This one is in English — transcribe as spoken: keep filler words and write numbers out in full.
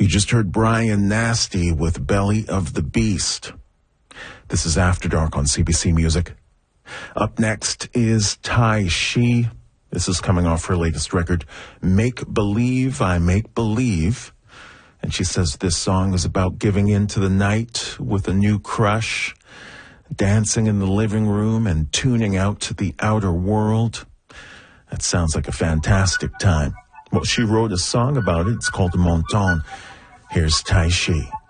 You just heard Brian Nasty with Belly of the Beast. This is After Dark on C B C Music. Up next is Tai Shi. This is coming off her latest record, Make Believe I Make Believe. And she says this song is about giving in to the night with a new crush, dancing in the living room and tuning out to the outer world. That sounds like a fantastic time. Well, she wrote a song about it. It's called Mon Temps. Here's Tai Shi.